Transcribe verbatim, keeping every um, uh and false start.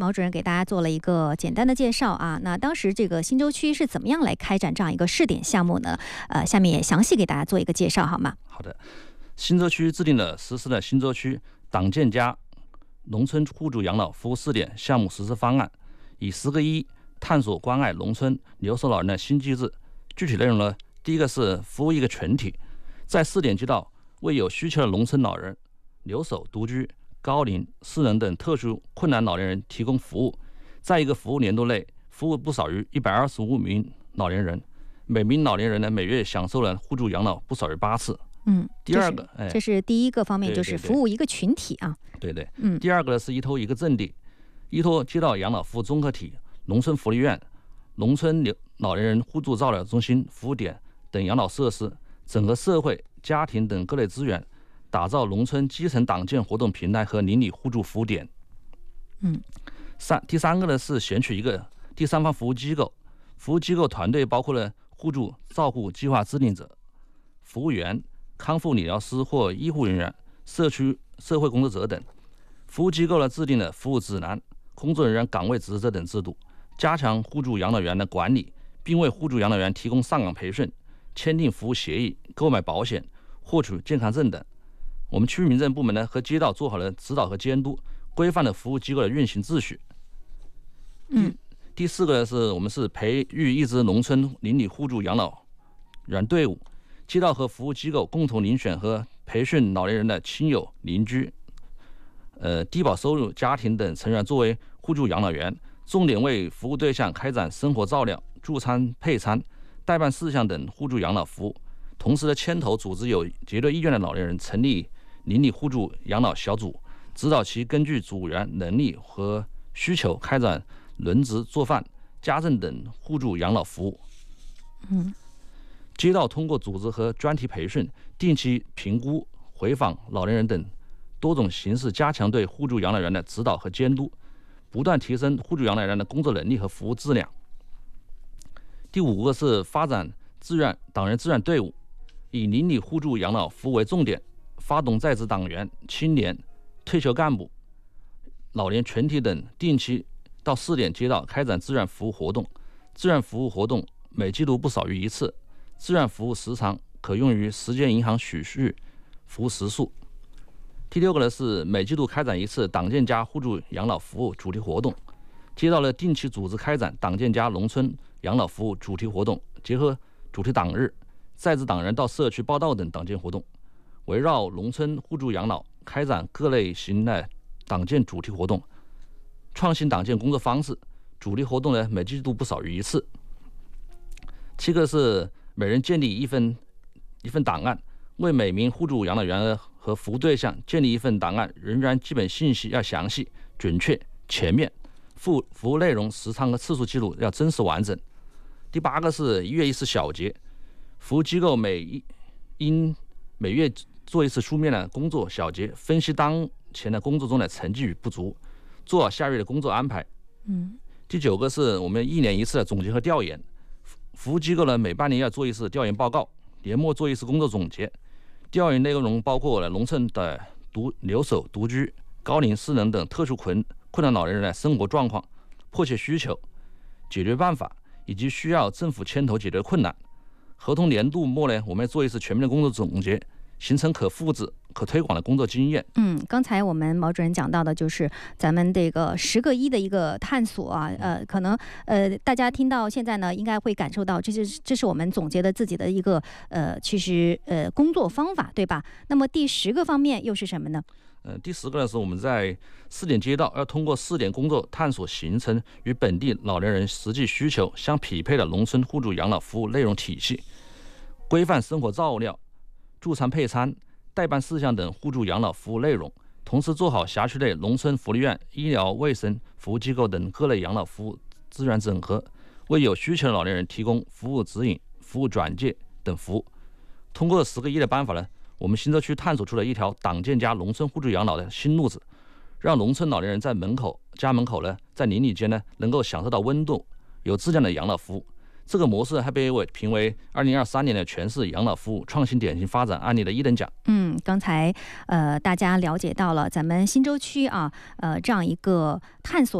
毛主任给大家做了一个简单的介绍啊。那当时这个新洲区是怎么样来开展这样一个试点项目呢？呃，下面也详细给大家做一个介绍，好吗？ 好的，新洲区制定了实施了新洲区党建加农村互助养老服务试点项目实施方案，以十个一探索关爱农村留守老人的新机制。具体内容呢，第一个是服务一个群体，在试点街道为有需求的农村老人、留守、独居、高龄、失能等特殊困难老年人提供服务，在一个服务年度内服务不少于一百二十五名老年人，每名老年人呢每月享受了互助养老不少于八次。 嗯， 第二个， 这是，这是第一个方面，就是服务一个群体啊。 对对， 嗯。 第二个呢是依托一个阵地，依托街道养老服务综合体、农村福利院、农村老年人互助照料中心、服务点等养老设施，整合社会、家庭等各类资源，打造农村基层党建活动平台和邻里互助服务点。 嗯， 三第三个呢是选取一个第三方服务机构，服务机构团队包括了互助照顾计划制定者、服务员、康复理疗师或医护人员、社区社会工作者等。服务机构呢制定了服务指南、工作人员岗位职责等制度，加强互助养老院的管理，并为互助养老院提供上岗培训、签订服务协议、购买保险、获取健康证等。我们区域民政部门呢和街道做好了指导和监督，规范了服务机构的运行秩序。 嗯， 第四个是我们是培育一支农村邻里互助养老员队伍，街道和服务机构共同遴选和培训老年人的亲友、邻居、呃低保收入家庭等成员作为互助养老员，重点为服务对象开展生活照料、助餐配餐、代办事项等互助养老服务。同时呢，牵头组织有结对意愿的老年人成立邻里互助养老小组，指导其根据组员能力和需求开展轮值、做饭、家政等互助养老服务。 嗯， 街道通过组织和专题培训、定期评估、回访老年人等多种形式，加强对互助养老员的指导和监督，不断提升互助养老员的工作能力和服务质量。第五个是发展志愿党员志愿队伍，以邻里互助养老服务为重点，发动在职党员、青年、退休干部、老年群体等定期到试点街道开展志愿服务活动。志愿服务活动每季度不少于一次，志愿服务时长可用于时间银行许续服务时数。第六个呢是每季度开展一次党建加互助养老服务主题活动，街道呢定期组织开展党建加农村养老服务主题活动，结合主题党日、在职党员到社区报道等党建活动，围绕农村互助养老开展各类型的党建主题活动，创新党建工作方式。主力活动呢每季度不少于一次。七个是每人建立一份一份档案，为每名互助养老员和服务对象建立一份档案，人员基本信息要详细、准确、全面，服服务内容、时长和次数记录要真实完整。第八个是一月一次小结，服务机构每应每月做一次书面的工作小结，分析当前的工作中的成绩与不足，做好下月的工作安排。 嗯。 第九个是我们一年一次的总结和调研，服务机构呢每半年要做一次调研报告，年末做一次工作总结。调研内容包括了农村的独留守、独居、高龄、失能等特殊困困难老年人的生活状况、迫切需求、解决办法，以及需要政府牵头解决的困难。合同年度末呢，我们要做一次全面的工作总结，形成可复制、可推广的工作经验。 嗯，刚才我们毛主任讲到的就是咱们这个十个一的一个探索啊，呃，可能呃大家听到现在呢，应该会感受到这是这是我们总结的自己的一个呃，其实呃工作方法，对吧？那么第十个方面又是什么呢？ 呃，第十个呢是我们在试点街道要通过试点工作探索，形成与本地老年人实际需求相匹配的农村互助养老服务内容体系，规范生活照料、助餐配餐、代办事项等互助养老服务内容，同时做好辖区内农村福利院、医疗卫生服务机构等各类养老服务资源整合，为有需求的老年人提供服务指引、服务转介等服务。通过十个一的办法呢，我们新洲区探索出了一条党建加农村互助养老的新路子，让农村老年人在门口、家门口呢，在邻里间呢，能够享受到温度、有质量的养老服务。这个模式还被评为二零二三年的全市养老服务创新典型发展案例的一等奖。 嗯，刚才呃大家了解到了咱们新洲区啊，呃这样一个探索